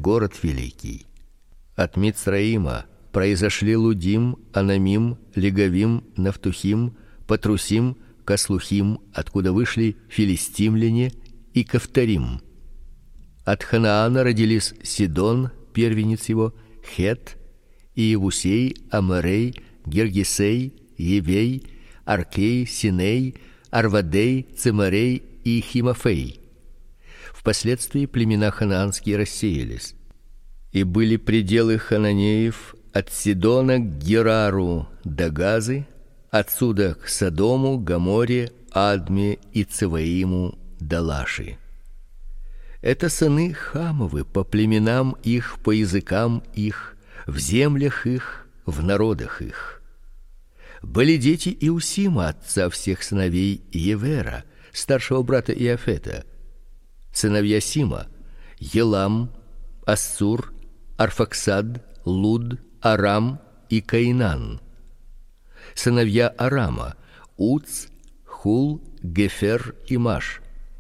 город великий. От Мицраима произошли Лудим, Анамим, Легавим, Нафтухим, Патрусим, Каслухим, откуда вышли филистимляне и Кавторим. От Ханаана родились Сидон, первенец его, Хет, Иевусей, Аморей, Гергесей, Евей, Аркей, Синей, Арвадей, Цемарей и Химофей. Впоследствии племена ханаанские рассеялись. И были пределы хананеев от Сидона к Герару до Газы, отсюда к Содому, Гоморе, Адме и Цеваиму до Лаши. Это сыны Хамовы по племенам их, по языкам их, в землях их, в народах их. Были дети Иусима, отца всех сыновей Евера, старшего брата Иафета. Сыновья Сима: Елам, Ассур, Арфаксад, Луд, Арам и Каинан. Сыновья Арама: Уц, Хул, Гефер и Маш.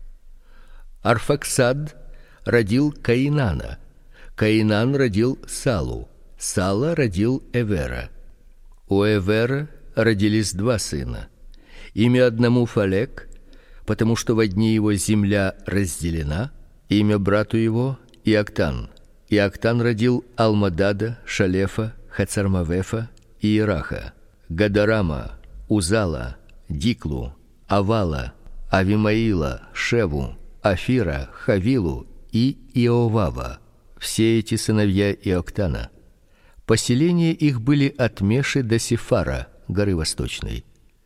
Арфаксад родил Каинана, Каинан родил Салу, Сала родил Эвера. У Эвера родились два сына. Имя одному Фалек, потому что во дни его земля разделена, имя брату его Иоктан. Иоктан родил Алмадада, Шалефа, Хацармавефа и Ираха, Гадарама, Узала, Диклу, Авала, Авимаила, Шеву, Афира, Хавилу и Иовава. Все эти сыновья Иоктана. Поселения их были от Меши до Сефара, горы Восточной.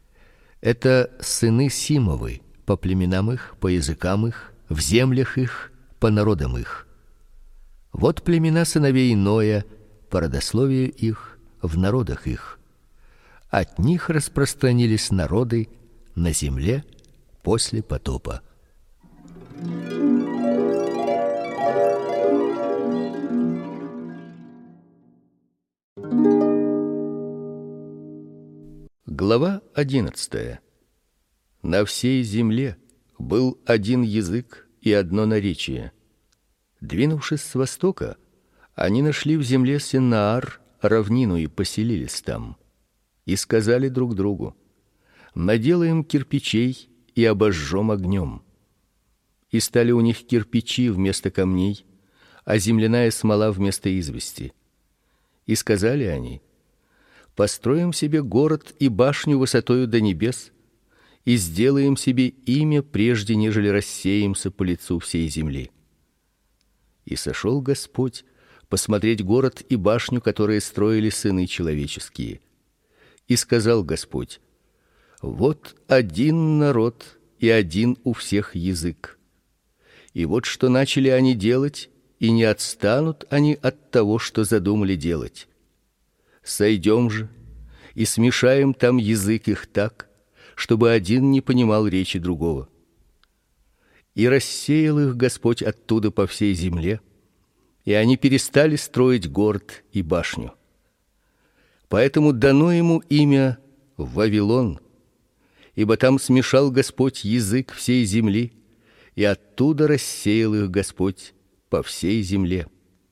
Это сыны Симовы, по племенам их, по языкам их, в землях их, по народам их. Вот племена сыновей Ноя, по родословию их, в народах их. От них распространились народы на земле после потопа. Глава 11. На всей земле был один язык и одно наречие. Двинувшись с востока, они нашли в земле Синаар равнину и поселились там. И сказали друг другу: наделаем кирпичей и обожжем огнем. И стали у них кирпичи вместо камней, а земляная смола вместо извести. И сказали они: построим себе город и башню высотою до небес, и сделаем себе имя, прежде нежели рассеемся по лицу всей земли. И сошел Господь посмотреть город и башню, которые строили сыны человеческие. И сказал Господь: вот один народ и один у всех язык. И вот что начали они делать, и не отстанут они от того, что задумали делать. Сойдем же и смешаем там язык их так, чтобы один не понимал речи другого. И рассеял их Господь оттуда по всей земле, и они перестали строить город и башню. Поэтому дано ему имя Вавилон, ибо там смешал Господь язык всей земли, и оттуда рассеял их Господь по всей земле.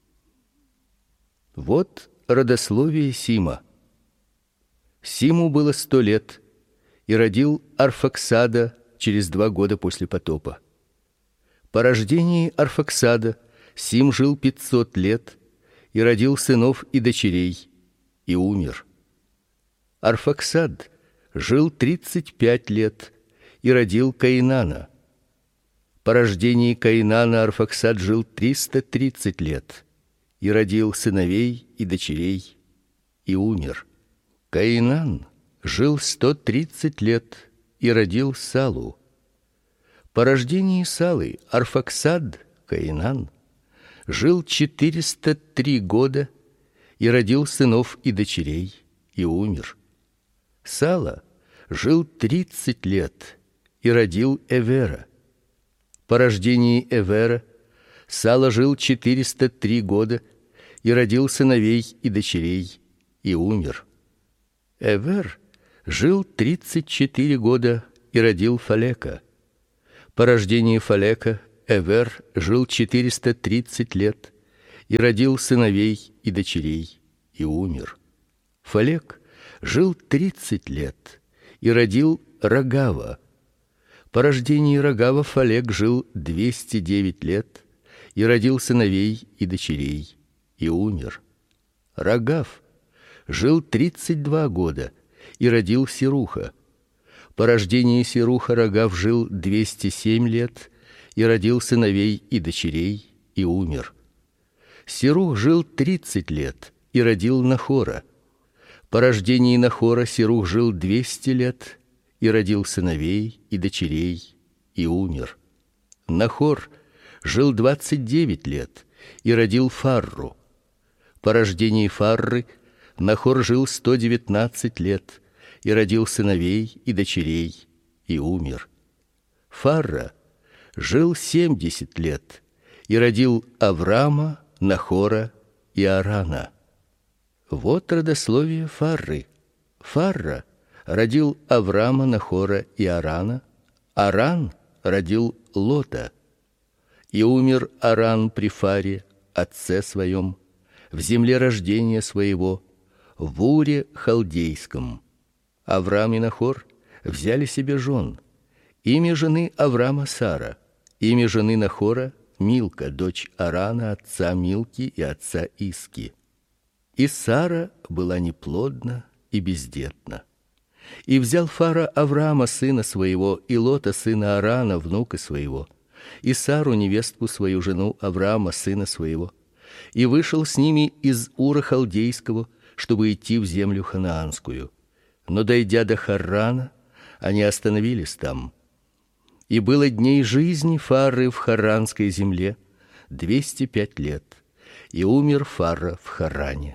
Вот родословие Сима. Симу было 100 лет, и родил Арфаксада через 2 года после потопа. По рождении Арфаксада Сим жил 500 лет и родил сынов и дочерей, и умер. Арфаксад жил 35 лет и родил Каинана. По рождении Каинана Арфаксад жил 330 лет и родил сыновей и дочерей, и умер. Каинан жил 130 лет и родил Салу. По рождении Салы Арфаксад, Каинан, жил 403 года и родил сынов и дочерей, и умер. Сала жил 30 лет и родил Эвера. По рождении Эвера Сала жил 403 года и родил сыновей и дочерей, и умер. Эвер жил 34 года и родил Фалека. По рождении Фалека Эвер жил 430 лет и родил сыновей и дочерей, и умер. Фалек жил 30 лет и родил Рагава. По рождении Рагава Фалек жил 209 лет и родил сыновей и дочерей, и умер. Рагав жил 32 года и родил Серуха. По рождении Серуха Рагав жил 207 лет и родил сыновей и дочерей, и умер. Серух жил 30 лет и родил Нахора. По рождении Нахора Серух жил 200 лет и родил сыновей и дочерей, и умер. Нахор жил 29 лет и родил Фарру. По рождении Фарры Нахор жил 119 лет и родил сыновей и дочерей, и умер. Фарра жил 70 лет и родил Аврама, Нахора и Арана. Вот родословие Фарры. Фарра родил Аврама, Нахора и Арана. Аран родил Лота. И умер Аран при Фаре, отце своем, в земле рождения своего, в Уре халдейском. Аврам и Нахор взяли себе жен. Имя жены Аврама Сара, имя жены Нахора Милка, дочь Арана, отца Милки и отца Иски. И Сара была неплодна и бездетна. И взял Фара Авраама сына своего и Лота сына Арана внука своего, и Сару невестку свою жену Авраама сына своего, и вышел с ними из Ура халдейского, чтобы идти в землю ханаанскую. Но дойдя до Харрана, они остановились там. И было дней жизни Фары в харранской земле 205 лет, и умер Фара в Харране.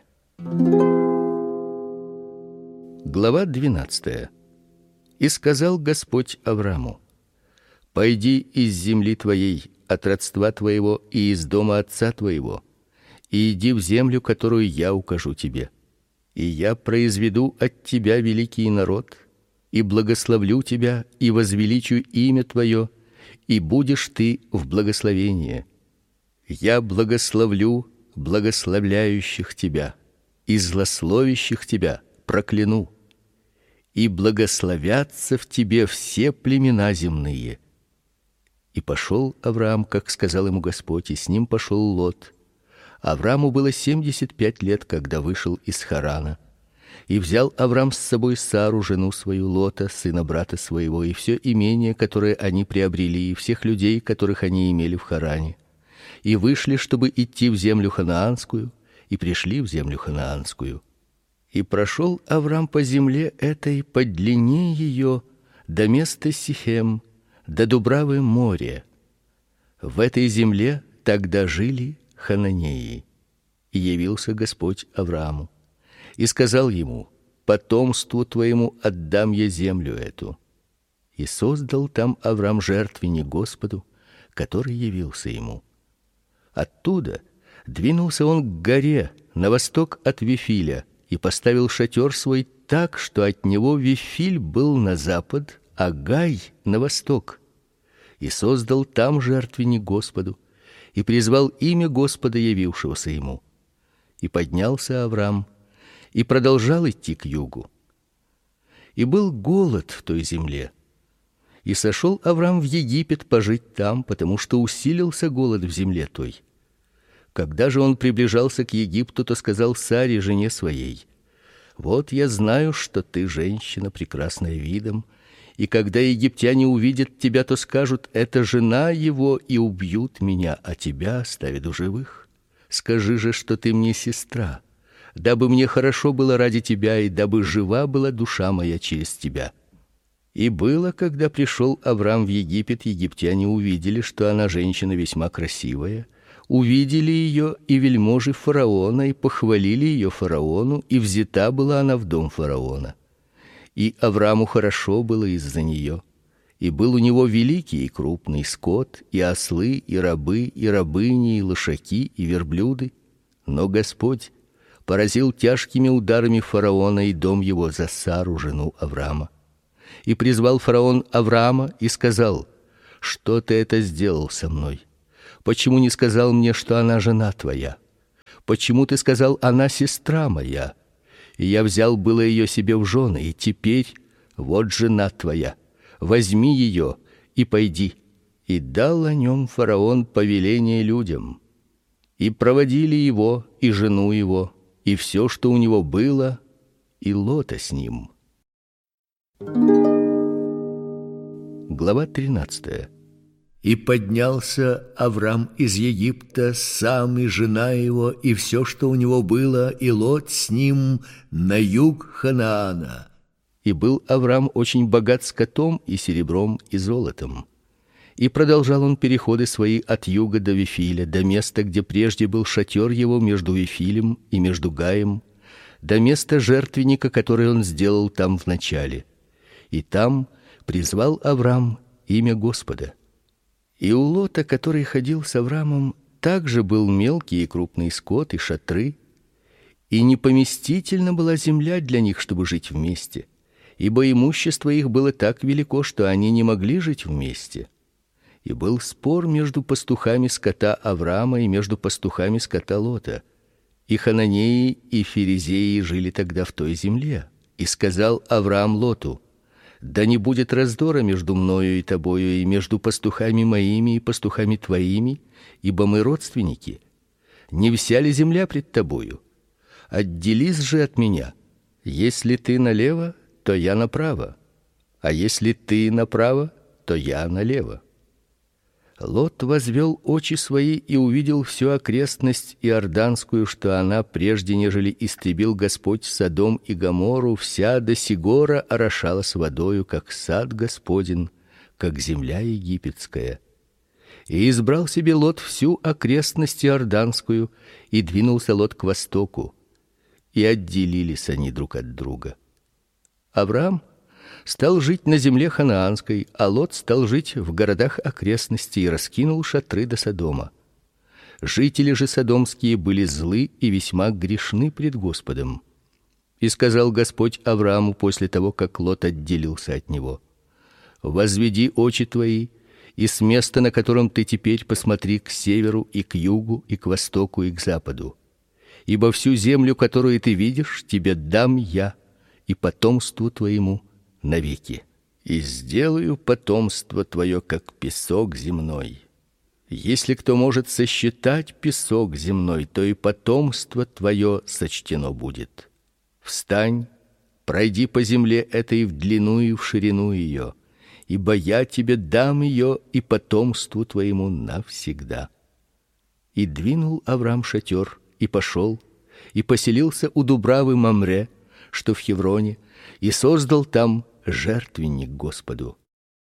Глава 12. И сказал Господь Аврааму: «Пойди из земли твоей, от родства твоего и из дома отца твоего, и иди в землю, которую я укажу тебе. И я произведу от тебя великий народ, и благословлю тебя, и возвеличу имя твое, и будешь ты в благословении. Я благословлю благословляющих тебя, и злословящих тебя прокляну. И благословятся в тебе все племена земные». И пошел Авраам, как сказал ему Господь, и с ним пошел Лот. Аврааму было 75 лет, когда вышел из Харана. И взял Авраам с собой Сару, жену свою, Лота, сына брата своего, и все имение, которое они приобрели, и всех людей, которых они имели в Харане. И вышли, чтобы идти в землю ханаанскую, и пришли в землю ханаанскую. И прошел Авраам по земле этой, по длине ее, до места Сихем, до Дубравы моря. В этой земле тогда жили хананеи. И явился Господь Аврааму и сказал ему: «Потомству твоему отдам я землю эту». И создал там Авраам жертвенник Господу, который явился ему. Оттуда двинулся он к горе на восток от Вифиля и поставил шатер свой так, что от него Вифиль был на запад, а Гай на восток. И создал там жертвенник Господу и призвал имя Господа, явившегося ему. И поднялся Авраам и продолжал идти к югу. И был голод в той земле. И сошел Авраам в Египет пожить там, потому что усилился голод в земле той. Когда же он приближался к Египту, то сказал Саре, жене своей: «Вот я знаю, что ты женщина, прекрасная видом, и когда египтяне увидят тебя, то скажут: это жена его, и убьют меня, а тебя оставят в живых. Скажи же, что ты мне сестра, дабы мне хорошо было ради тебя, и дабы жива была душа моя через тебя». И было, когда пришел Авраам в Египет, египтяне увидели, что она женщина весьма красивая, увидели ее и вельможи фараона, и похвалили ее фараону, и взята была она в дом фараона. И Аврааму хорошо было из-за нее, и был у него великий и крупный скот, и ослы, и рабы, и рабыни, и лошаки, и верблюды. Но Господь поразил тяжкими ударами фараона и дом его за Сару, жену Авраама. И призвал фараон Авраама и сказал: «Что ты это сделал со мной? Почему не сказал мне, что она жена твоя? Почему ты сказал: она сестра моя? И я взял было ее себе в жены, и теперь вот жена твоя. Возьми ее и пойди. И дал о нем фараон повеление людям. И проводили его, и жену его, и все, что у него было, и Лота с ним. Глава 13. И поднялся Аврам из Египта, сам и жена его, и все, что у него было, и Лот с ним, на юг Ханаана. И был Аврам очень богат скотом и серебром и золотом. И продолжал он переходы свои от юга до Вифиля, до места, где прежде был шатер его между Вифилем и между Гаем, до места жертвенника, который он сделал там вначале. И там призвал Аврам имя Господа. И у Лота, который ходил с Аврамом, также был мелкий и крупный скот и шатры, и непоместительна была земля для них, чтобы жить вместе, ибо имущество их было так велико, что они не могли жить вместе. И был спор между пастухами скота Аврама и между пастухами скота Лота. И хананеи и ферезеи жили тогда в той земле. И сказал Авраам Лоту: да не будет раздора между мною и тобою, и между пастухами моими и пастухами твоими, ибо мы родственники. Не вся ли земля пред тобою? Отделись же от меня. Если ты налево, то я направо, а если ты направо, то я налево. Лот возвел очи свои и увидел всю окрестность иорданскую, что она, прежде нежели истребил Господь Содом и Гоморру, вся до сигора орошалась водою, как сад Господень, как земля египетская. И избрал себе Лот всю окрестность иорданскую, и двинулся Лот к востоку, и отделились они друг от друга. Авраам стал жить на земле ханаанской, а Лот стал жить в городах окрестностей и раскинул шатры до Содома. Жители же содомские были злы и весьма грешны пред Господом. И сказал Господь Аврааму после того, как Лот отделился от него: возведи очи твои, и с места, на котором ты теперь, посмотри к северу и к югу и к востоку и к западу. Ибо всю землю, которую ты видишь, тебе дам я и потомству твоему навеки, и сделаю потомство твое, как песок земной. Если кто может сосчитать песок земной, то и потомство твое сочтено будет. Встань, пройди по земле этой в длину и в ширину ее, ибо я тебе дам ее и потомству твоему навсегда. И двинул Авраам шатер, и пошел, и поселился у дубравы Мамре, что в Хевроне, и создал там жертвенник Господу.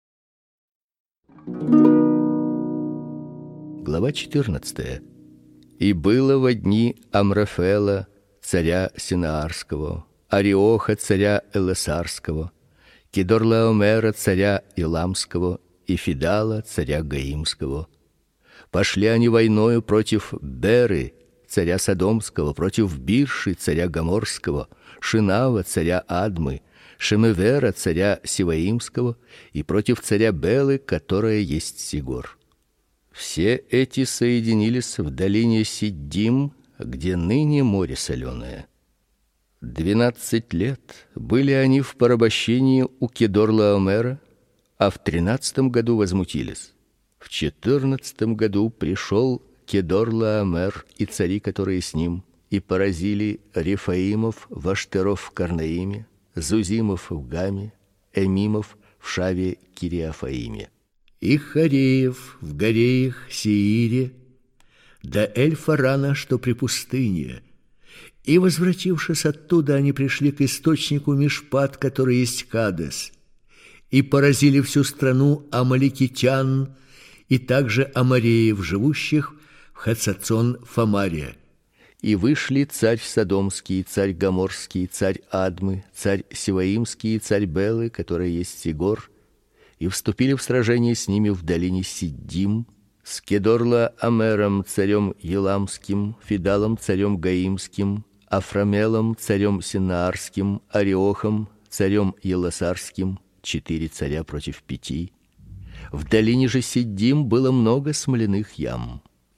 Глава 14. И было во дни Амрафела, царя Синаарского, Ариоха, царя Элесарского, Кедорлаомера, царя Иламского, и Фидала, царя Гаимского. Пошли они войною против Беры, царя Содомского, против Бирши, царя Гоморского, Шинава, царя Адмы, Шемевера, царя Сиваимского, и против царя Белы, которая есть Сигор. Все эти соединились в долине Сиддим, где ныне море соленое. 12 лет были они в порабощении у Кедорлаомера, а в 13 году возмутились. В 14 году пришел Кедорлаомер и цари, которые с ним, и поразили Рефаимов в Аштеров в Карнаиме, Зузимов в Гаме, Эмимов в Шаве Кириафаиме, И Хареев в горе их Сеире, до Эль-Фарана, что при пустыне. И, возвратившись оттуда, они пришли к источнику Мишпат, который есть Кадес, и поразили всю страну амаликитян, и также амореев, живущих в Хацацон-Фамаре. И вышли царь Содомский, царь Гоморский, царь Адмы, царь Сиваимский и царь Белы, который есть Сигор, и вступили в сражение с ними в долине Сиддим, с Кедорлаомером, царем Еламским, Фидалом, царем Гаимским, Афрамелом, царем Синаарским, Ариохом, царем Еласарским, 4 царя против 5. В долине же Сиддим было много смоляных ям.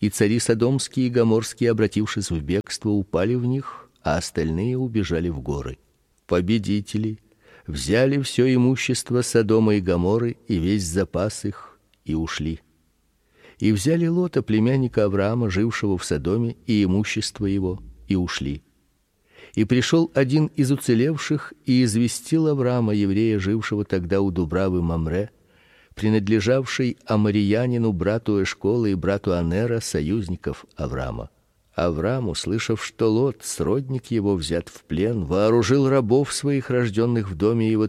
и цари содомские и гоморские, обратившись в бегство, упали в них, а остальные убежали в горы. Победители взяли все имущество Содома и Гоморры и весь запас их и ушли. И взяли Лота, племянника Авраама, жившего в Содоме, и имущество его, и ушли. И пришел один из уцелевших и известил Авраама, еврея, жившего тогда у Дубравы Мамре, принадлежавшей аморянину, брату Эшкола и брату Анера, союзников Авраама. Авраам, услышав, что Лот, сродник его, взят в плен, вооружил рабов своих, рожденных в доме его,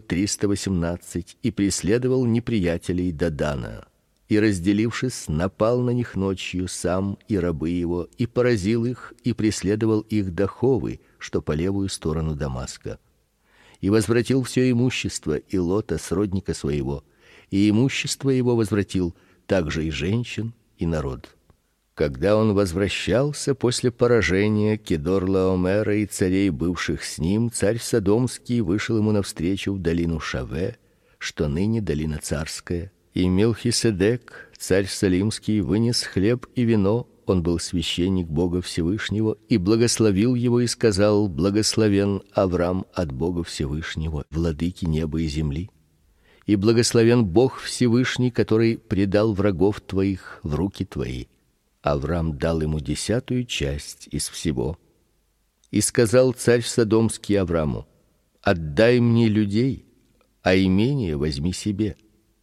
318, и преследовал неприятелей до Дана. И, разделившись, напал на них ночью сам и рабы его, и поразил их, и преследовал их до Ховы, что по левую сторону Дамаска. И возвратил все имущество и Лота, сродника своего, и имущество его возвратил, также и женщин, и народ. Когда он возвращался после поражения Кедорлаомера и царей, бывших с ним, царь Содомский вышел ему навстречу в долину Шаве, что ныне долина царская, и Мелхиседек, царь Салимский, вынес хлеб и вино, он был священник Бога Всевышнего, и благословил его и сказал: благословен Авраам от Бога Всевышнего, владыки неба и земли, и благословен Бог Всевышний, который предал врагов твоих в руки твои. Авраам дал ему 10-ю часть из всего. И сказал царь Содомский Аврааму: отдай мне людей, а имение возьми себе.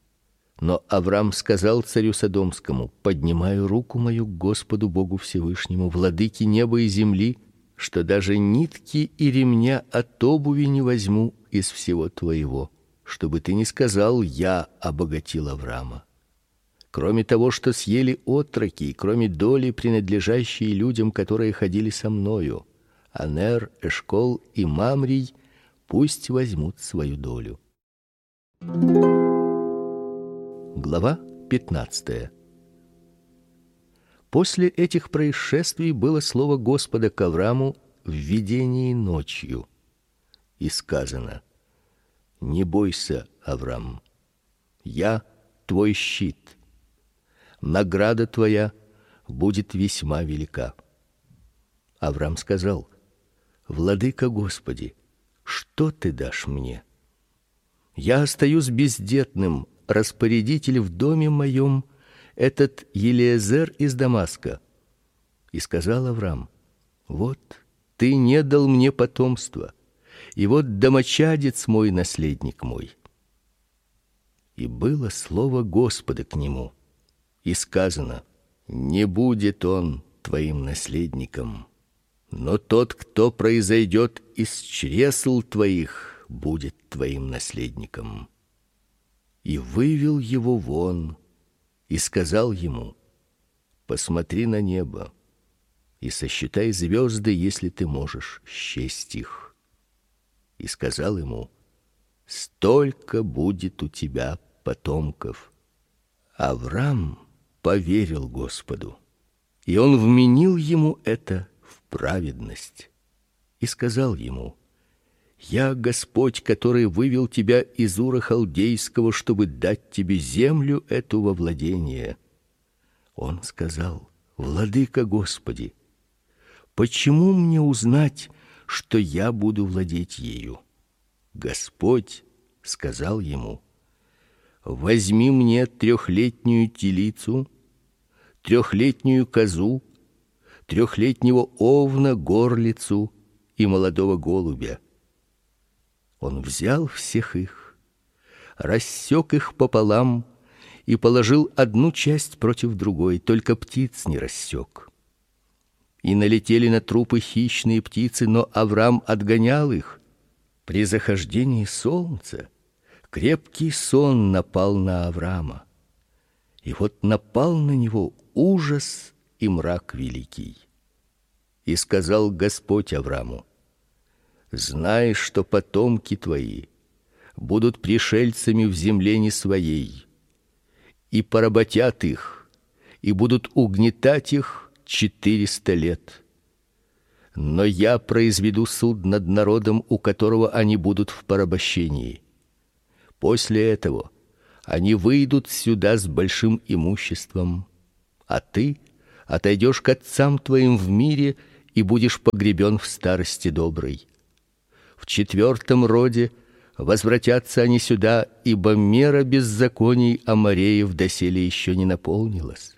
Но Авраам сказал царю Содомскому: поднимаю руку мою к Господу Богу Всевышнему, владыке неба и земли, что даже нитки и ремня от обуви не возьму из всего твоего, чтобы ты не сказал: я обогатил Авраама. Кроме того, что съели отроки, и кроме доли, принадлежащей людям, которые ходили со мною, Анер, Эшкол и Мамрий, пусть возьмут свою долю. Глава 15. После этих происшествий было слово Господа к Аврааму в видении ночью, и сказано: не бойся, Авраам, я твой щит. Награда твоя будет весьма велика. Авраам сказал: владыка Господи, что ты дашь мне? Я остаюсь бездетным, распорядитель в доме моем, этот Елиезер из Дамаска. И сказал Авраам: вот ты не дал мне потомства, и вот домочадец мой, наследник мой. И было слово Господа к нему, и сказано: не будет он твоим наследником, но тот, кто произойдет из чресл твоих, будет твоим наследником. И вывел его вон, и сказал ему: посмотри на небо и сосчитай звезды, если ты можешь счесть их. И сказал ему: столько будет у тебя потомков. Авраам поверил Господу, и он вменил ему это в праведность. И сказал ему: я Господь, который вывел тебя из Ура Халдейского, чтобы дать тебе землю эту во владение. Он сказал: владыка Господи, почему мне узнать, что я буду владеть ею? Господь сказал ему: возьми мне 3-летнюю телицу, 3-летнюю козу, 3-летнего овна, горлицу и молодого голубя. Он взял всех их, рассек их пополам и положил одну часть против другой, только птиц не рассек. И налетели на трупы хищные птицы, но Авраам отгонял их. При захождении солнца крепкий сон напал на Авраама, и вот напал на него ужас и мрак великий. И сказал Господь Аврааму: знай, что потомки твои будут пришельцами в земле не своей, и поработят их, и будут угнетать их 400 лет. Но я произведу суд над народом, у которого они будут в порабощении. После этого они выйдут сюда с большим имуществом, а ты отойдешь к отцам твоим в мире и будешь погребен в старости доброй. В 4 роде возвратятся они сюда, ибо мера беззаконий Амореев доселе еще не наполнилась.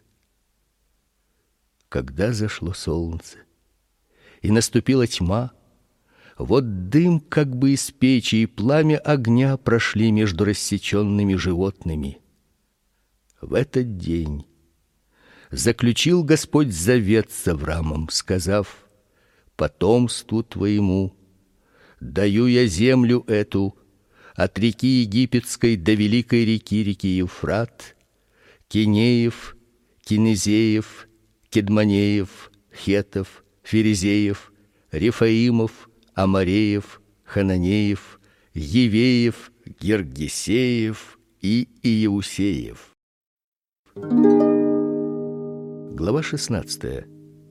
Когда зашло солнце и наступила тьма, вот дым как бы из печи и пламя огня прошли между рассеченными животными. В этот день заключил Господь завет с Авраамом, сказав: потомству твоему даю я землю эту от реки Египетской до великой реки Евфрат, Кинеев, Кинезеев, Кедманеев, Хетов, Ферезеев, Рефаимов, Амореев, Хананеев, Евеев, Гергесеев и Иеусеев. Глава 16.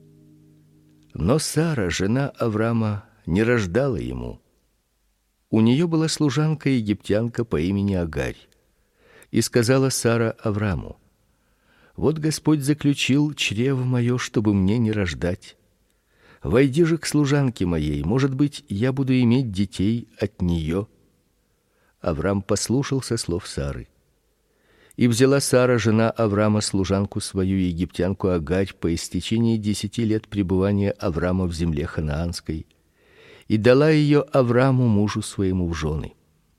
Но Сара, жена Авраама, не рождала ему. У нее была служанка-египтянка по имени Агарь. И сказала Сара Аврааму: вот Господь заключил чрево мое, чтобы мне не рождать. Войди же к служанке моей, может быть, я буду иметь детей от нее. Авраам послушался слов Сары. И взяла Сара, жена Авраама, служанку свою египтянку Агарь по истечении 10 лет пребывания Авраама в земле ханаанской, и дала ее Аврааму, мужу своему, в жены.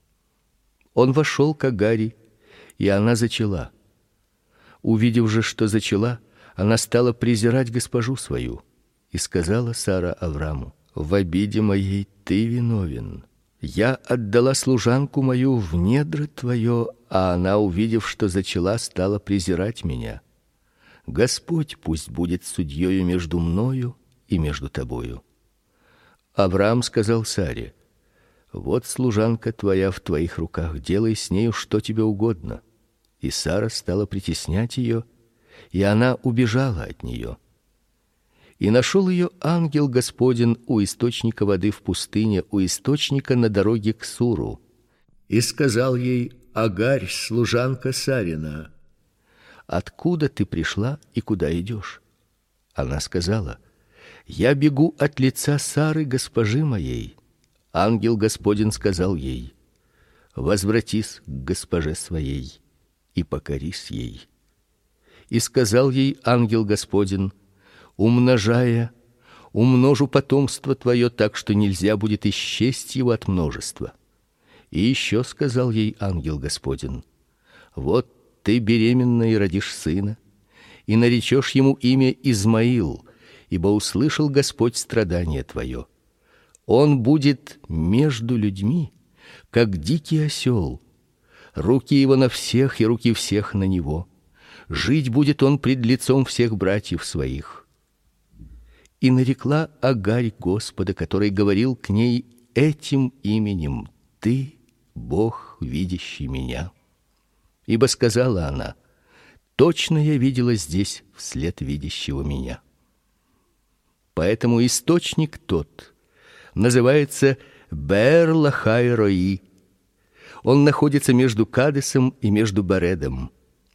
Он вошел к Агари, и она зачала. Увидев же, что зачала, она стала презирать госпожу свою, и сказала Сара Аврааму: в обиде моей ты виновен. Я отдала служанку мою в недра твое, а она, увидев, что зачала, стала презирать меня. Господь пусть будет судьёю между мною и между тобою. Авраам сказал Саре: вот служанка твоя в твоих руках, делай с нею что тебе угодно. И Сара стала притеснять ее, и она убежала от нее. И нашел ее ангел Господень у источника воды в пустыне, у источника на дороге к Суру. И сказал ей: Агарь, служанка Сарина: откуда ты пришла и куда идешь? Она сказала: я бегу от лица Сары, госпожи моей. Ангел Господень сказал ей: возвратись к госпоже своей и покорись ей. И сказал ей ангел Господень: умножая, умножу потомство твое так, что нельзя будет исчесть его от множества. И еще сказал ей ангел Господень: вот ты беременна и родишь сына, и наречешь ему имя Измаил, ибо услышал Господь страдание твое. Он будет между людьми, как дикий осел. Руки его на всех и руки всех на него. Жить будет он пред лицом всех братьев своих. И нарекла Агарь Господа, который говорил к ней этим именем: ты Бог, видящий меня. Ибо сказала она: точно я видела здесь вслед видящего меня. Поэтому источник тот называется Беэр-лахай-рои. Он находится между Кадесом и между Баредом.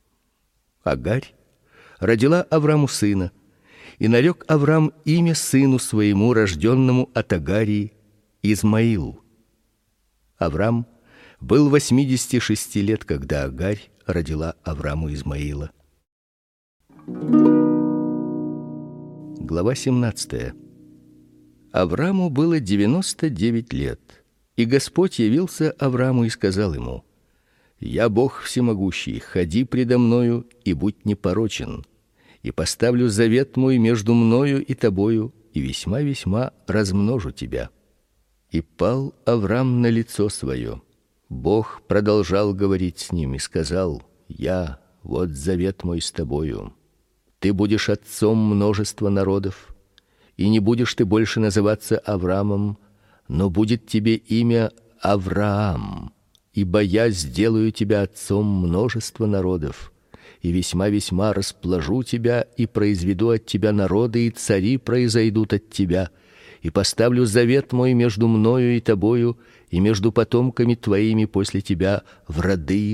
Агарь родила Аврааму сына, и нарек Авраам имя сыну своему, рожденному от Агарии, Измаил. Авраам был 86 лет, когда Агарь родила Аврааму Измаила. Глава 17. Аврааму было 99 лет, и Господь явился Аврааму и сказал ему: я Бог всемогущий, ходи предо мною и будь непорочен, и поставлю завет мой между мною и тобою, и весьма-весьма размножу тебя. И пал Авраам на лицо свое. Бог продолжал говорить с ним и сказал: я, вот завет мой с тобою. Ты будешь отцом множества народов, и не будешь ты больше называться Авраамом, но будет тебе имя Авраам, ибо я сделаю тебя отцом множества народов, и весьма-весьма распложу тебя и произведу от тебя народы, и цари произойдут от тебя, и поставлю завет мой между мною и тобою, и между потомками твоими после тебя в роды их,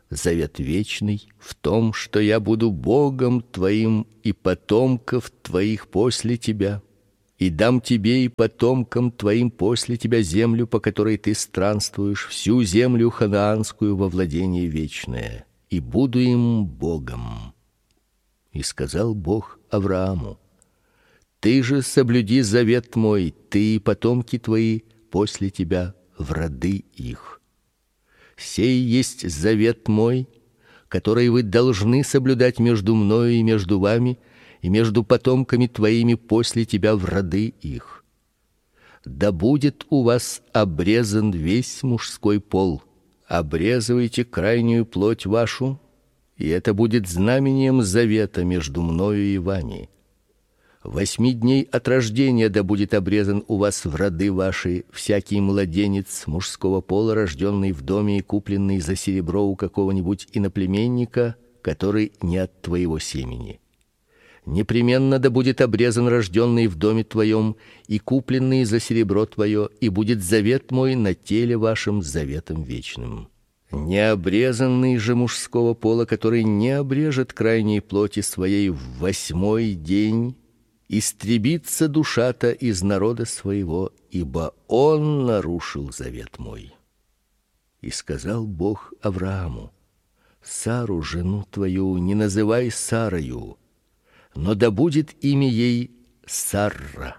завет вечный в том, что я буду Богом твоим и потомков твоих после тебя, и дам тебе и потомкам твоим после тебя землю, по которой ты странствуешь, всю землю ханаанскую во владение вечное, и буду им Богом. И сказал Бог Аврааму: ты же соблюди завет мой, ты и потомки твои после тебя в роды их. Сей есть завет мой, который вы должны соблюдать между мною и между вами, и между потомками твоими после тебя в роды их. Да будет у вас обрезан весь мужской пол. Обрезывайте крайнюю плоть вашу, и это будет знамением завета между мною и вами. 8 дней от рождения да будет обрезан у вас в роды ваши всякий младенец мужского пола, рожденный в доме и купленный за серебро у какого-нибудь иноплеменника, который не от твоего семени. Непременно да будет обрезан рожденный в доме твоем и купленный за серебро твое, и будет завет мой на теле вашем заветом вечным. Необрезанный же мужского пола, который не обрежет крайней плоти своей в 8-й день, истребится душа-то из народа своего, ибо он нарушил завет мой. И сказал Бог Аврааму: Сару, жену твою, не называй Сарою, но да будет имя ей Сарра.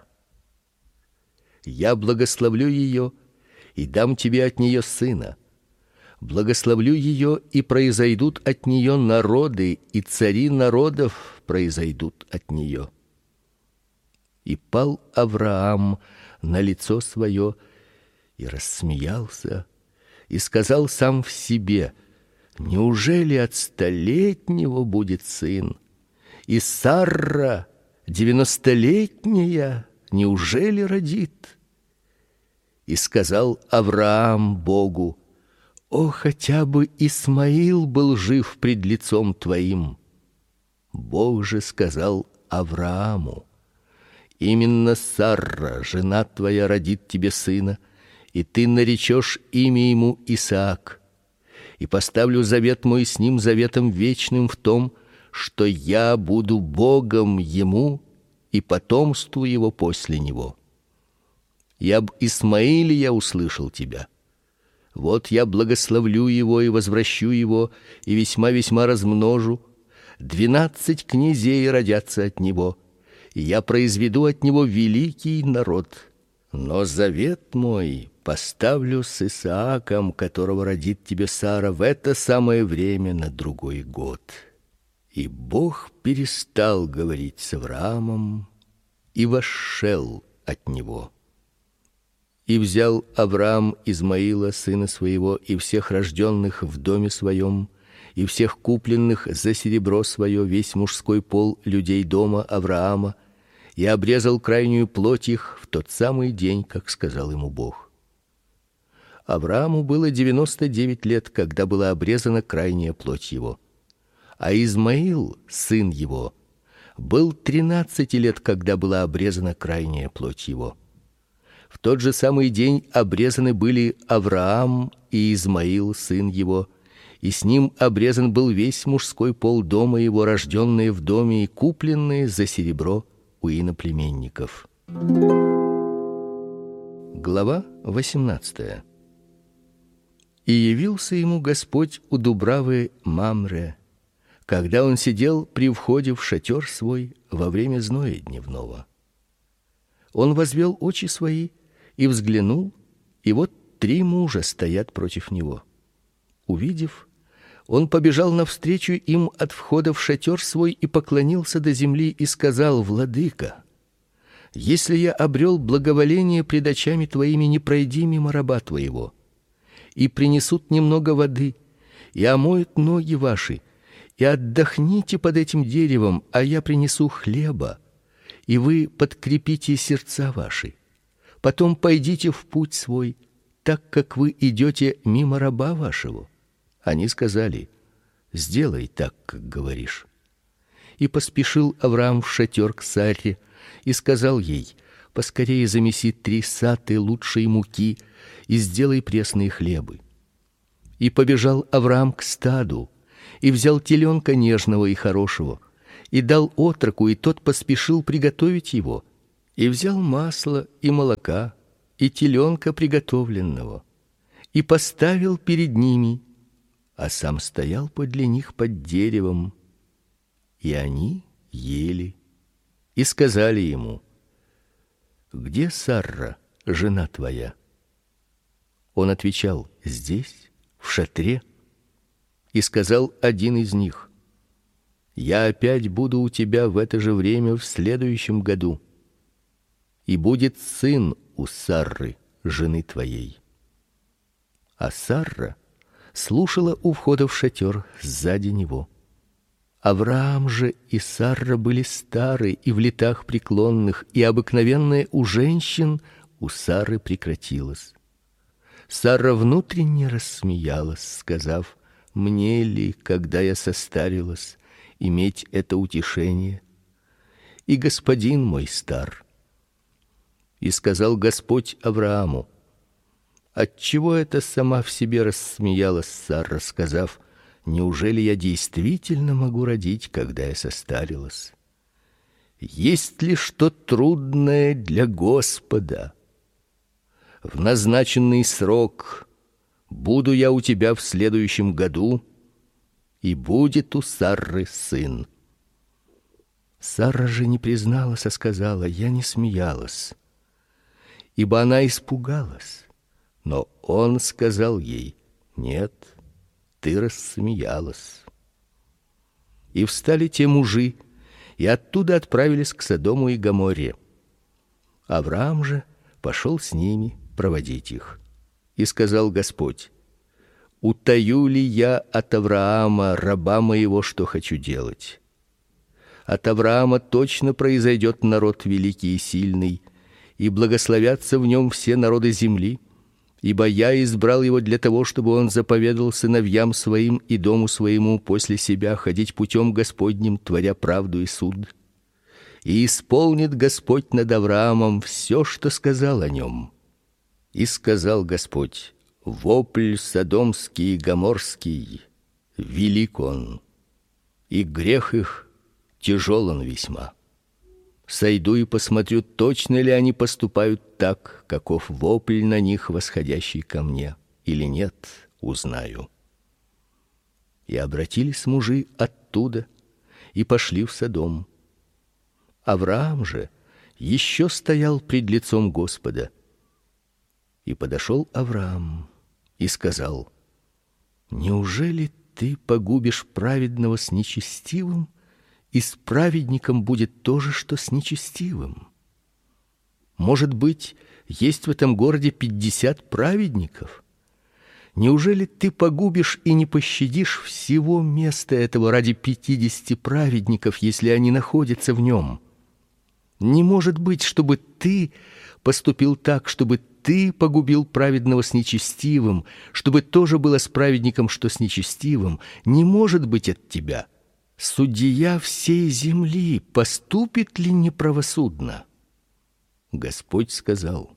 Я благословлю ее и дам тебе от нее сына. Благословлю ее, и произойдут от нее народы, и цари народов произойдут от нее. И пал Авраам на лицо свое и рассмеялся, и сказал сам в себе: неужели от 100-летнего будет сын? И Сарра 90-летняя неужели родит? И сказал Авраам Богу: о, хотя бы Исмаил был жив пред лицом твоим. Бог же сказал Аврааму: именно Сарра, жена твоя, родит тебе сына, и ты наречешь имя ему Исаак. И поставлю завет мой с ним заветом вечным в том, что я буду Богом ему и потомству его после него. И об Исмаиле я услышал тебя. Вот я благословлю его и возвращу его, и весьма-весьма размножу. 12 князей родятся от него, и я произведу от него великий народ. Но завет мой поставлю с Исааком, которого родит тебе Сара в это самое время на другой год. И Бог перестал говорить с Авраамом и вошел от него. И взял Авраам Измаила сына своего и всех рожденных в доме своем, и всех купленных за серебро свое, весь мужской пол людей дома Авраама, и обрезал крайнюю плоть их в тот самый день, как сказал ему Бог. Аврааму было 99 лет, когда была обрезана крайняя плоть его. А Измаил, сын его, был 13 лет, когда была обрезана крайняя плоть его. В тот же самый день обрезаны были Авраам и Измаил, сын его, и с ним обрезан был весь мужской пол дома его, рожденные в доме и купленные за серебро у иноплеменников. Глава 18. И явился ему Господь у дубравы Мамре, когда он сидел при входе в шатер свой во время зноя дневного. Он возвел очи свои и взглянул, и вот 3 мужа стоят против него. Увидев, он побежал навстречу им от входа в шатер свой и поклонился до земли и сказал: Владыка, если я обрел благоволение пред очами твоими, не пройди мимо раба твоего. И принесут немного воды, и омоют ноги ваши, и отдохните под этим деревом, а я принесу хлеба, и вы подкрепите сердца ваши. Потом пойдите в путь свой, так как вы идете мимо раба вашего. Они сказали: сделай так, как говоришь. И поспешил Авраам в шатер к Саре и сказал ей: поскорее замеси 3 саты лучшей муки и сделай пресные хлебы. И побежал Авраам к стаду, и взял теленка нежного и хорошего, и дал отроку, и тот поспешил приготовить его, и взял масла и молока, и теленка приготовленного, и поставил перед ними, а сам стоял подле них под деревом. И они ели, и сказали ему: где Сарра, жена твоя? Он отвечал: здесь, в шатре. И сказал один из них: я опять буду у тебя в это же время в следующем году, и будет сын у Сарры, жены твоей. А Сарра слушала у входа в шатер сзади него. Авраам же и Сарра были стары и в летах преклонных, и обыкновенное у женщин у Сары прекратилось. Сара внутренне рассмеялась, сказав: мне ли, когда я состарилась, иметь это утешение? И господин мой стар. И сказал Господь Аврааму: отчего это сама в себе рассмеялась Сара, сказав: неужели я действительно могу родить, когда я состарилась? Есть ли что трудное для Господа? В назначенный срок буду я у тебя в следующем году, и будет у Сарры сын. Сара же не призналась, а сказала: я не смеялась, ибо она испугалась. Но он сказал ей: нет, ты рассмеялась. И встали те мужи, и оттуда отправились к Содому и Гоморре. Авраам же пошел с ними проводить их. И сказал Господь: утаю ли я от Авраама, раба моего, что хочу делать? От Авраама точно произойдет народ великий и сильный, и благословятся в нем все народы земли, ибо я избрал его для того, чтобы он заповедал сыновьям своим и дому своему после себя ходить путем Господним, творя правду и суд. И исполнит Господь над Авраамом все, что сказал о нем. И сказал Господь: вопль содомский и гоморский велик он, и грех их тяжел он весьма. Сойду и посмотрю, точно ли они поступают так, каков вопль на них, восходящий ко мне, или нет, узнаю. И обратились мужи оттуда и пошли в Содом. Авраам же еще стоял пред лицом Господа. И подошел Авраам и сказал: неужели ты погубишь праведного с нечестивым, и с праведником будет то же, что с нечестивым? Может быть, есть в этом городе 50 праведников? Неужели ты погубишь и не пощадишь всего места этого ради 50 праведников, если они находятся в нем? Не может быть, чтобы ты поступил так, чтобы ты погубил праведного с нечестивым, чтобы тоже было с праведником, что с нечестивым. Не может быть от тебя. Судья всей земли поступит ли неправосудно? Господь сказал: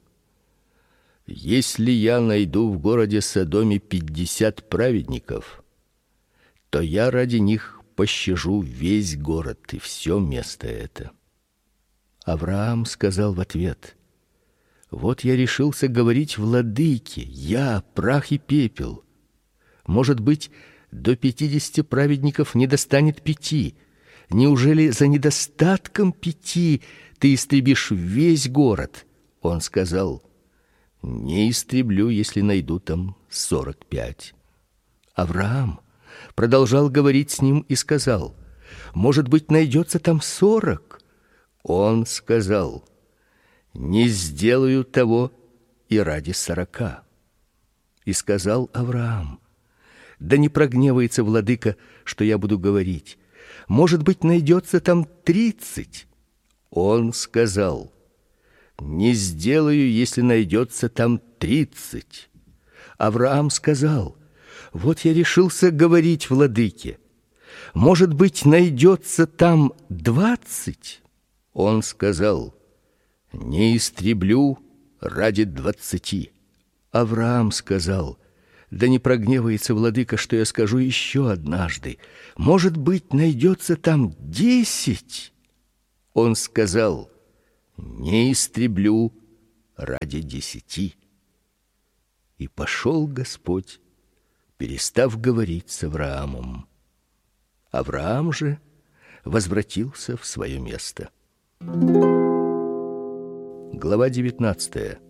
если я найду в городе Содоме 50 праведников, то я ради них пощажу весь город и все место это. Авраам сказал в ответ: вот я решился говорить владыке, я прах и пепел. Может быть, до 50 праведников не достанет 5. Неужели за недостатком 5 ты истребишь весь город? Он сказал: не истреблю, если найду там 45. Авраам продолжал говорить с ним и сказал: может быть, найдется там 40. Он сказал: не сделаю того и ради 40. И сказал Авраам: да не прогневается владыка, что я буду говорить. Может быть, найдется там 30. Он сказал: не сделаю, если найдется там 30. Авраам сказал: вот я решился говорить владыке. Может быть, найдется там 20. Он сказал: не истреблю ради 20. Авраам сказал: Да не прогневается владыка, что я скажу еще однажды. Может быть, найдется там 10. Он сказал: не истреблю ради 10. И пошел Господь, перестав говорить с Авраамом. Авраам же возвратился в свое место. Глава 19.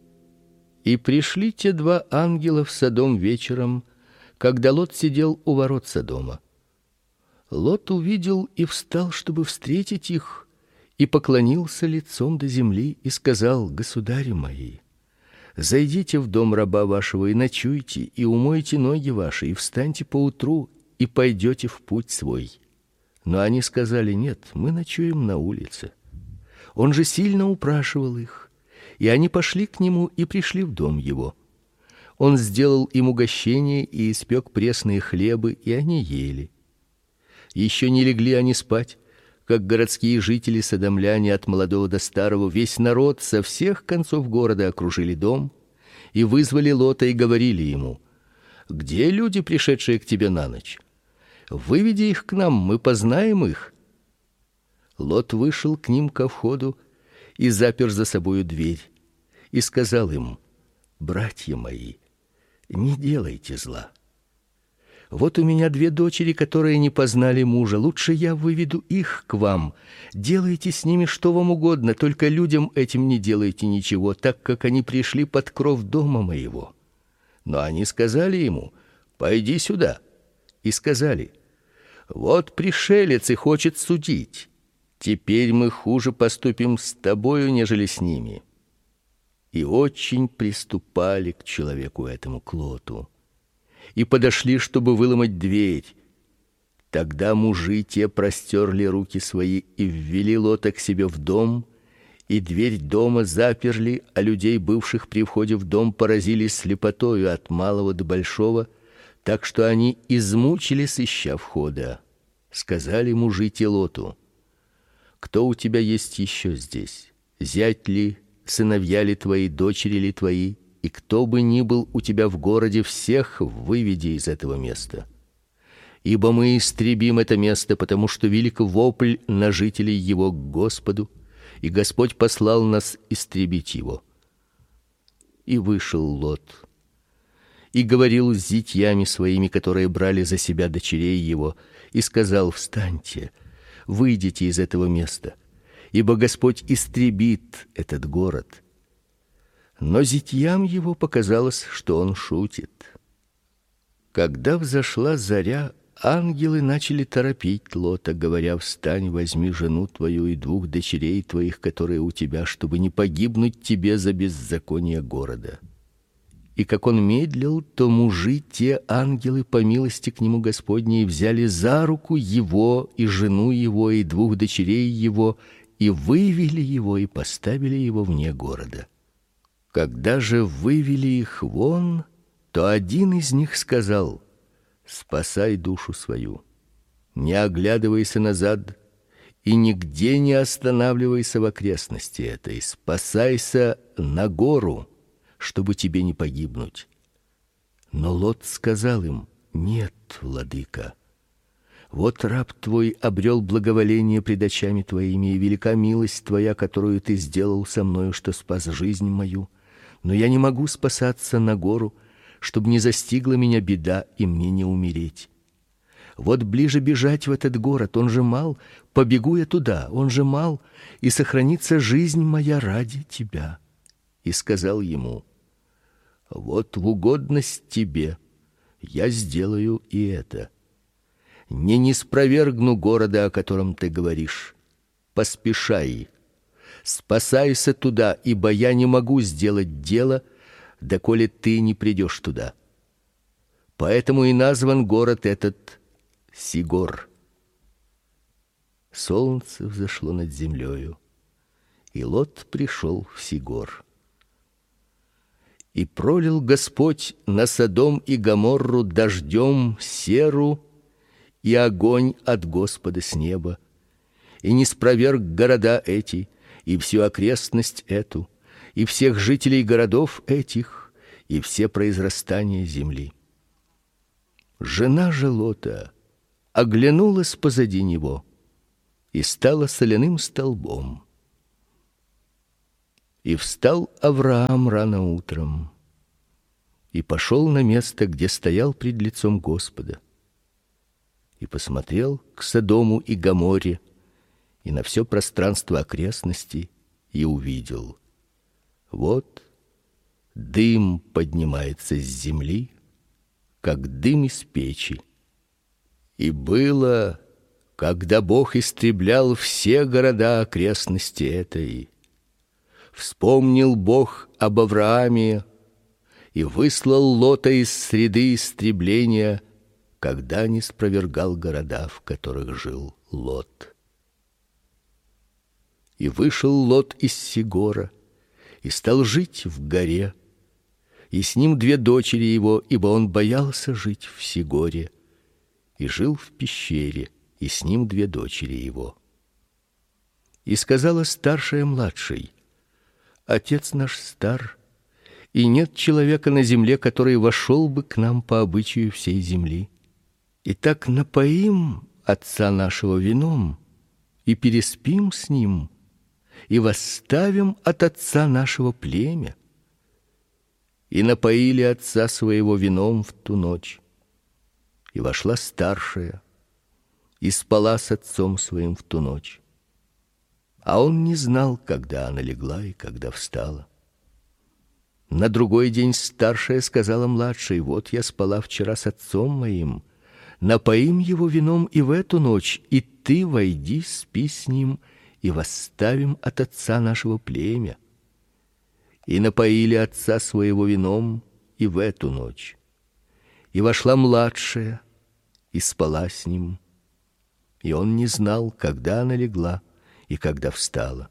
И пришли те 2 ангела в Содом вечером, когда Лот сидел у ворот Содома. Лот увидел и встал, чтобы встретить их, и поклонился лицом до земли и сказал: государи мои, зайдите в дом раба вашего и ночуйте, и умойте ноги ваши, и встаньте поутру, и пойдете в путь свой. Но они сказали: нет, мы ночуем на улице. Он же сильно упрашивал их, и они пошли к нему и пришли в дом его. Он сделал им угощение и испек пресные хлебы, и они ели. Еще не легли они спать, как городские жители содомляне от молодого до старого, весь народ со всех концов города окружили дом и вызвали Лота и говорили ему: где люди, пришедшие к тебе на ночь? Выведи их к нам, мы познаем их. Лот вышел к ним ко входу и запер за собою дверь, и сказал им: братья мои, не делайте зла. Вот у меня 2 дочери, которые не познали мужа. Лучше я выведу их к вам. Делайте с ними что вам угодно, только людям этим не делайте ничего, так как они пришли под кров дома моего. Но они сказали ему: пойди сюда. И сказали: вот пришелец и хочет судить. Теперь мы хуже поступим с тобою, нежели с ними. И очень приступали к человеку этому, к Лоту, и подошли, чтобы выломать дверь. Тогда мужи те простерли руки свои и ввели Лота к себе в дом, и дверь дома заперли, а людей, бывших при входе в дом, поразили слепотою от малого до большого, так что они измучились, ища входа. Сказали мужи те Лоту: кто у тебя есть еще здесь? Зять ли, сыновья ли твои, дочери ли твои? И кто бы ни был у тебя в городе, всех выведи из этого места. Ибо мы истребим это место, потому что велик вопль на жителей его к Господу, и Господь послал нас истребить его. И вышел Лот, и говорил с зятьями своими, которые брали за себя дочерей его, и сказал: встаньте, выйдите из этого места, ибо Господь истребит этот город. Но зятьям его показалось, что он шутит. Когда взошла заря, ангелы начали торопить Лота, говоря: встань, возьми жену твою и 2 дочерей твоих, которые у тебя, чтобы не погибнуть тебе за беззаконие города. И как он медлил, то мужи те, ангелы, по милости к нему Господней, взяли за руку его и жену его и 2 дочерей его и вывели его и поставили его вне города. Когда же вывели их вон, то один из них сказал: спасай душу свою, не оглядывайся назад и нигде не останавливайся в окрестности этой, спасайся на гору, чтобы тебе не погибнуть. Но Лот сказал им: нет, владыка, вот раб твой обрел благоволение пред очами твоими, и велика милость твоя, которую ты сделал со мною, что спас жизнь мою. Но я не могу спасаться на гору, чтобы не застигла меня беда и мне не умереть. Вот ближе бежать в этот город, он же мал, побегу я туда, он же мал, и сохранится жизнь моя ради тебя. И сказал ему: вот в угодность тебе я сделаю и это. Не спровергну города, о котором ты говоришь. Поспешай, спасайся туда, ибо я не могу сделать дело, доколе ты не придешь туда. Поэтому и назван город этот Сигор. Солнце взошло над землею, и Лот пришел в Сигор. И пролил Господь на Содом и Гоморру дождем серу и огонь от Господа с неба, и не спроверг города эти, и всю окрестность эту, и всех жителей городов этих, и все произрастания земли. Жена же Лота оглянулась позади него и стала соляным столбом. И встал Авраам рано утром и пошел на место, где стоял пред лицом Господа, и посмотрел к Содому и Гоморе и на все пространство окрестностей, и увидел: вот дым поднимается с земли, как дым из печи. И было, когда Бог истреблял все города окрестности этой, вспомнил Бог об Аврааме и выслал Лота из среды истребления, когда не спровергал города, в которых жил Лот. И вышел Лот из Сигора и стал жить в горе, и с ним 2 дочери его, ибо он боялся жить в Сигоре, и жил в пещере, и с ним 2 дочери его. И сказала старшая младшей: отец наш стар, и нет человека на земле, который вошел бы к нам по обычаю всей земли. Итак, напоим отца нашего вином и переспим с ним, и восставим от отца нашего племя. И напоили отца своего вином в ту ночь. И вошла старшая и спала с отцом своим в ту ночь. А он не знал, когда она легла и когда встала. На другой день старшая сказала младшей: вот я спала вчера с отцом моим, напоим его вином и в эту ночь, и ты войди, спи с ним, и восставим от отца нашего племя. И напоили отца своего вином и в эту ночь. И вошла младшая и спала с ним, и он не знал, когда она легла и когда встала.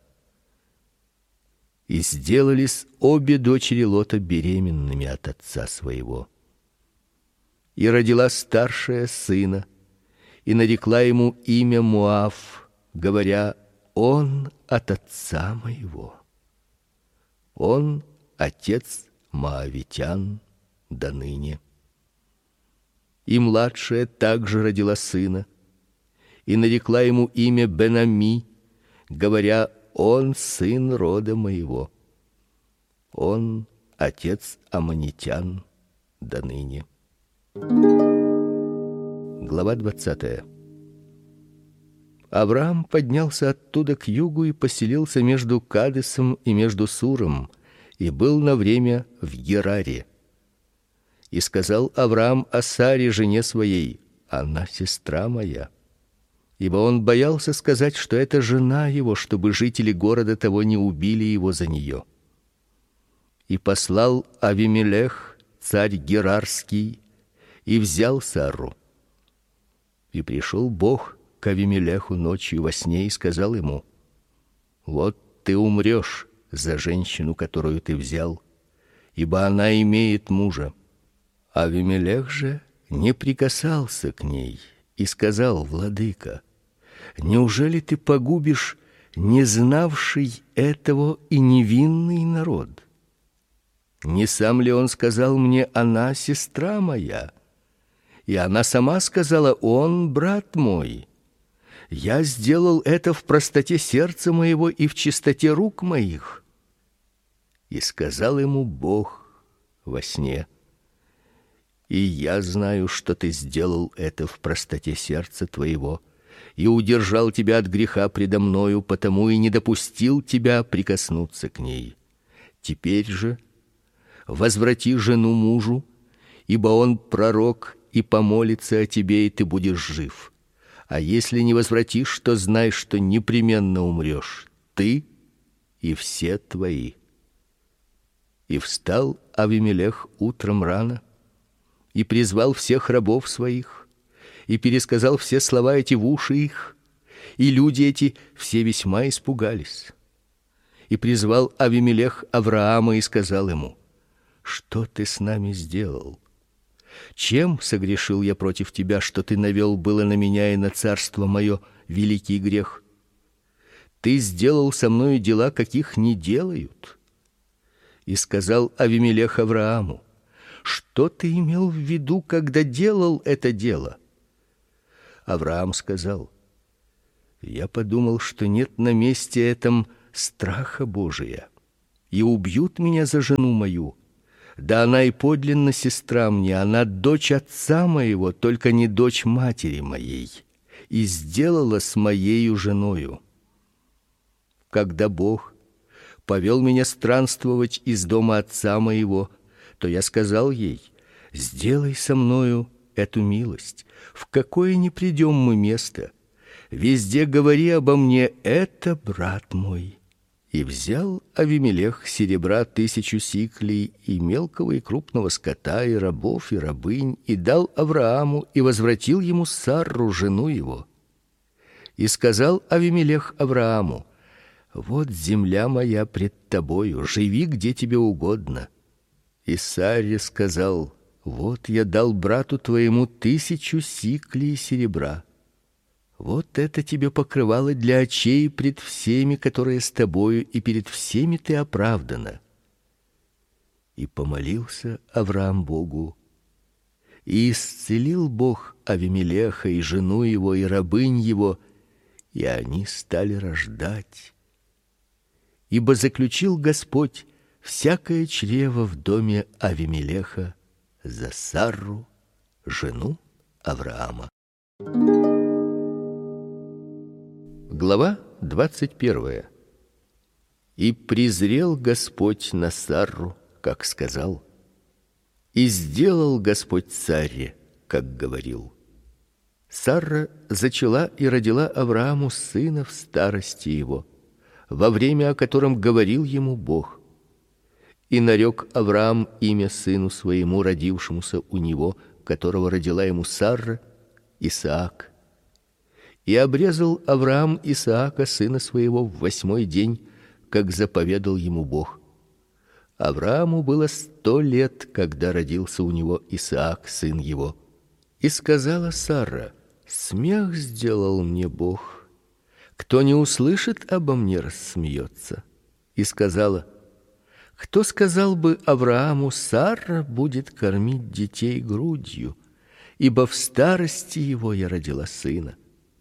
И сделались обе дочери Лота беременными от отца своего. И родила старшая сына, и нарекла ему имя Моав, говоря: он от отца моего. Он отец моавитян до ныне. И младшая также родила сына, и нарекла ему имя Бен-Ами, говоря: он сын рода моего. Он отец аммонитян до ныне. Глава 20. Авраам поднялся оттуда к югу и поселился между Кадесом и между Суром, и был на время в Гераре. И сказал Авраам о Саре, жене своей: она сестра моя. Ибо он боялся сказать, что это жена его, чтобы жители города того не убили его за нее. И послал Авимелех, царь Герарский, и взял Сару. И пришел Бог к Авимелеху ночью во сне и сказал ему: вот ты умрешь за женщину, которую ты взял, ибо она имеет мужа. Авимелех же не прикасался к ней и сказал: владыка, неужели ты погубишь не знавший этого и невинный народ? Не сам ли он сказал мне: она сестра моя? И она сама сказала: он брат мой. Я сделал это в простоте сердца моего и в чистоте рук моих. И сказал ему Бог во сне: и я знаю, что ты сделал это в простоте сердца твоего, и удержал тебя от греха предо мною, потому и не допустил тебя прикоснуться к ней. Теперь же возврати жену мужу, ибо он пророк и помолится о тебе, и ты будешь жив. А если не возвратишь, то знай, что непременно умрешь, ты и все твои. И встал Авимелех утром рано и призвал всех рабов своих, и пересказал все слова эти в уши их, и люди эти все весьма испугались. И призвал Авимелех Авраама и сказал ему: что ты с нами сделал? Чем согрешил я против тебя, что ты навел было на меня и на царство мое великий грех? Ты сделал со мною дела, каких не делают. И сказал Авимелех Аврааму: что ты имел в виду, когда делал это дело? Авраам сказал: я подумал, что нет на месте этом страха Божия, и убьют меня за жену мою. Да она и подлинно сестра мне, она дочь отца моего, только не дочь матери моей, и сделала с моею женою. Когда Бог повел меня странствовать из дома отца моего, то я сказал ей: сделай со мною эту милость, в какое ни придем мы место, везде говори обо мне: это брат мой. И взял Авимелех серебра 1000 сиклей, и мелкого и крупного скота, и рабов, и рабынь, и дал Аврааму, и возвратил ему Сарру, жену его. И сказал Авимелех Аврааму: вот земля моя пред тобою, живи где тебе угодно. И Сарре сказал: вот я дал брату твоему 1000 сиклей серебра. Вот это тебе покрывало для очей пред всеми, которые с тобою, и перед всеми ты оправдана. И помолился Авраам Богу, и исцелил Бог Авимелеха и жену его, и рабынь его, и они стали рождать. Ибо заключил Господь всякое чрево в доме Авимелеха за Сарру, жену Авраама. Глава 21. И презрел Господь на Сарру, как сказал, и сделал Господь Сарре, как говорил. Сарра зачала и родила Аврааму сына в старости его, во время, о котором говорил ему Бог. И нарек Авраам имя сыну своему, родившемуся у него, которого родила ему Сарра, Исаак. И обрезал Авраам Исаака, сына своего, в 8-й день, как заповедал ему Бог. Аврааму было 100 лет, когда родился у него Исаак, сын его. И сказала Сарра: смех сделал мне Бог. Кто не услышит обо мне, рассмеется. И сказала: кто сказал бы Аврааму: Сарра будет кормить детей грудью, ибо в старости его я родила сына.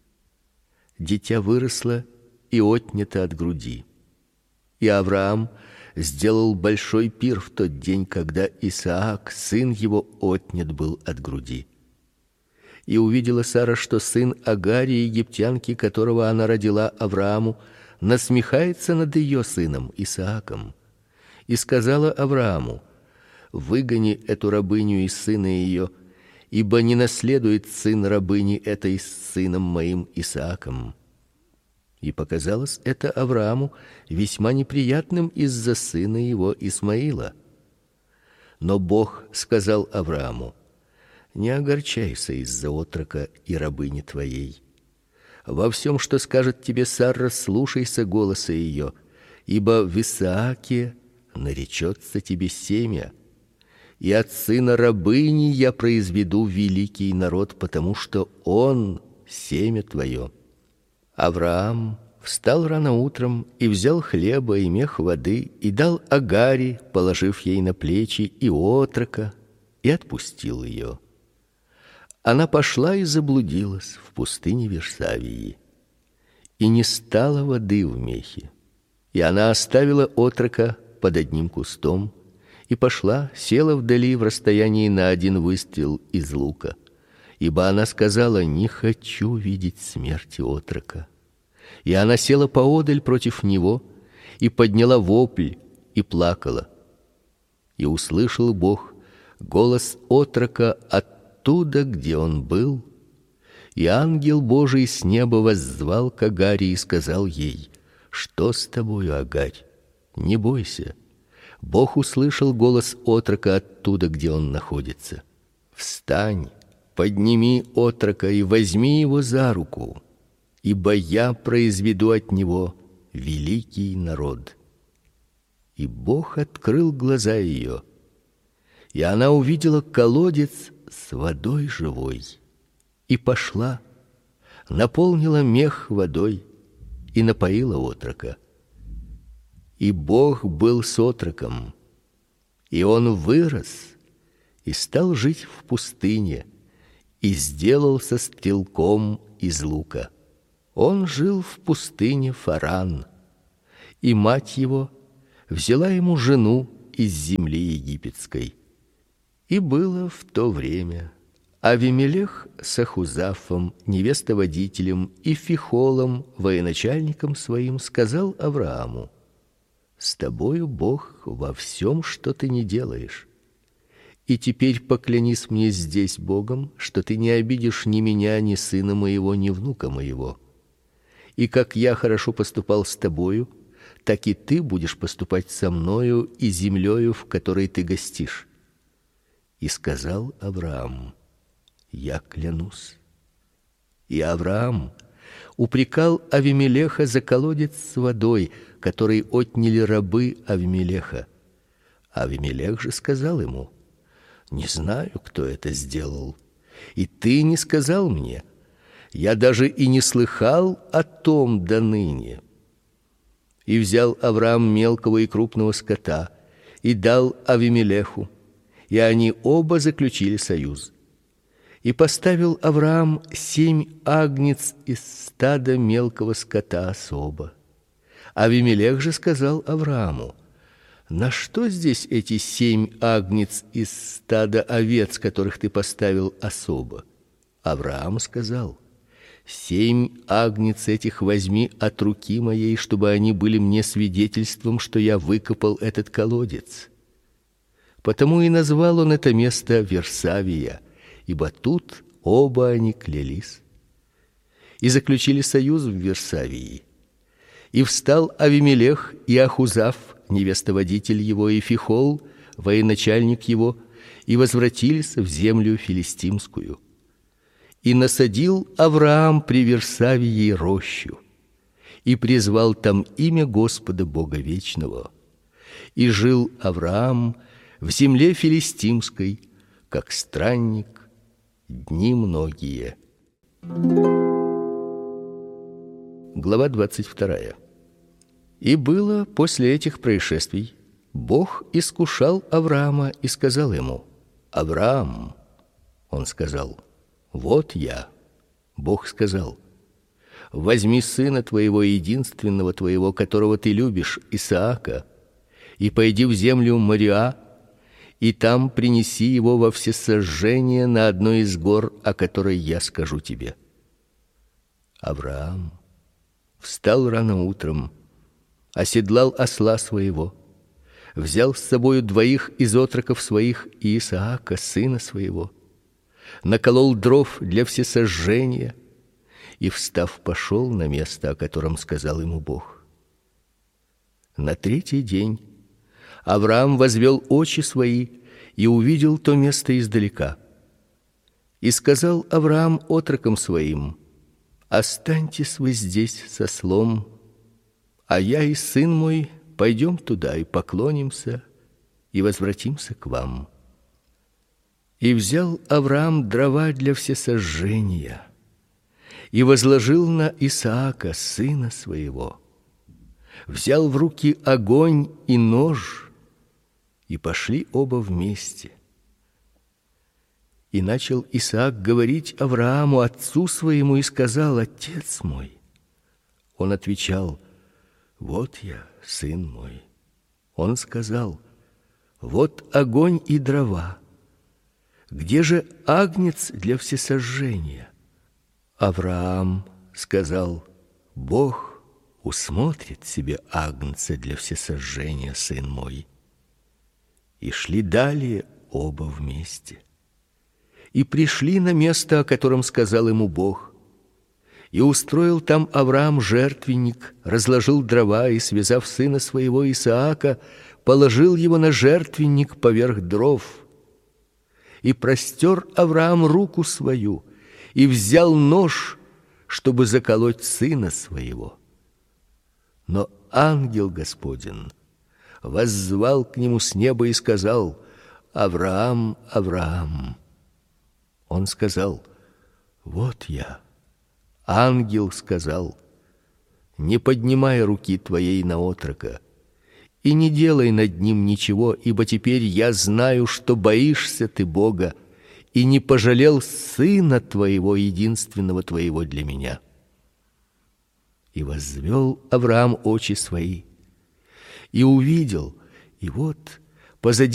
Дитя выросло и отнято от груди. И Авраам сделал большой пир в тот день, когда Исаак, сын его, отнят был от груди. И увидела Сара, что сын Агари, египтянки, которого она родила Аврааму, насмехается над ее сыном Исааком. И сказала Аврааму: выгони эту рабыню и сына ее, ибо не наследует сын рабыни этой с сыном моим Исааком. И показалось это Аврааму весьма неприятным из-за сына его Исмаила. Но Бог сказал Аврааму: не огорчайся из-за отрока и рабыни твоей. Во всем, что скажет тебе Сарра, слушайся голоса ее, ибо в Исааке наречется тебе семя, и от сына рабыни я произведу великий народ, потому что он семя твое. Авраам встал рано утром и взял хлеба и мех воды и дал Агари, положив ей на плечи, и отрока, и отпустил ее. Она пошла и заблудилась в пустыне Версавии, и не стало воды в мехе. И она оставила отрока под одним кустом и пошла, села вдали в расстоянии на 1 выстрел из лука, ибо она сказала: не хочу видеть смерти отрока. И она села поодаль против него и подняла вопль и плакала. И услышал Бог голос отрока оттуда, где он был, и ангел Божий с неба воззвал к Агари и сказал ей: что с тобою, Агарь? Не бойся. Бог услышал голос отрока оттуда, где он находится. Встань, подними отрока и возьми его за руку, ибо я произведу от него великий народ. И Бог открыл глаза ее, и она увидела колодец с водой живой, и пошла, наполнила мех водой и напоила отрока. И Бог был с отроком, и он вырос и стал жить в пустыне, и сделался стрелком из лука. Он жил в пустыне Фаран, и мать его взяла ему жену из земли египетской. И было в то время Авимелех с Ахузафом, невестоводителем, и Фихолом, военачальником своим, сказал Аврааму: «С тобою Бог во всем, что ты не делаешь. И теперь поклянись мне здесь Богом, что ты не обидишь ни меня, ни сына моего, ни внука моего. И как я хорошо поступал с тобою, так и ты будешь поступать со мною и землею, в которой ты гостишь». И сказал Авраам: «Я клянусь». И Авраам упрекал Авимелеха за колодец с водой, который отняли рабы Авимелеха. Авимелех же сказал ему: «Не знаю, кто это сделал, и ты не сказал мне. Я даже и не слыхал о том до ныне». И взял Авраам мелкого и крупного скота и дал Авимелеху, и они оба заключили союз. И поставил Авраам 7 агнец из стада мелкого скота особо. Авимелех же сказал Аврааму: «На что здесь эти 7 агнец из стада овец, которых ты поставил особо?» Авраам сказал: 7 агнец этих возьми от руки моей, чтобы они были мне свидетельством, что я выкопал этот колодец. Потому и назвал он это место Версавия, ибо тут оба они клялись. И заключили союз в Версавии. И встал Авимелех и Ахузаф, невестоводитель его, и Фихол, военачальник его, и возвратились в землю филистимскую. И насадил Авраам при Версавии рощу, и призвал там имя Господа Бога Вечного. И жил Авраам в земле филистимской, как странник, дни многие. Глава 22. И было после этих происшествий, Бог искушал Авраама и сказал ему: «Авраам». Он сказал: «Вот я». Бог сказал: «Возьми сына твоего единственного твоего, которого ты любишь, Исаака, и пойди в землю Мориа, и там принеси его во всесожжение на одной из гор, о которой я скажу тебе». Авраам встал рано утром, оседлал осла своего, взял с собою 2 из отроков своих и Исаака, сына своего, наколол дров для всесожжения и, встав, пошел на место, о котором сказал ему Бог. На 3-й день Авраам возвел очи свои и увидел то место издалека. И сказал Авраам отрокам своим: «Останьтесь вы здесь с ослом, а я и сын мой пойдем туда и поклонимся, и возвратимся к вам». И взял Авраам дрова для всесожжения и возложил на Исаака, сына своего. Взял в руки огонь и нож, и пошли оба вместе. И начал Исаак говорить Аврааму, отцу своему, и сказал: «Отец мой». Он отвечал: «Вот я, сын мой». Он сказал: «Вот огонь и дрова. Где же агнец для всесожжения?» Авраам сказал: «Бог усмотрит себе агнца для всесожжения, сын мой». И шли далее оба вместе. И пришли на место, о котором сказал ему Бог. И устроил там Авраам жертвенник, разложил дрова и, связав сына своего Исаака, положил его на жертвенник поверх дров. И простер Авраам руку свою и взял нож, чтобы заколоть сына своего. Но ангел Господень воззвал к нему с неба и сказал: «Авраам, Авраам». Он сказал: «Вот я». Ангел сказал: «Не поднимай руки твоей на отрока, и не делай над ним ничего, ибо теперь я знаю, что боишься ты Бога и не пожалел сына твоего, единственного твоего для меня». И воззвел Авраам очи свои, и увидел, и вот позади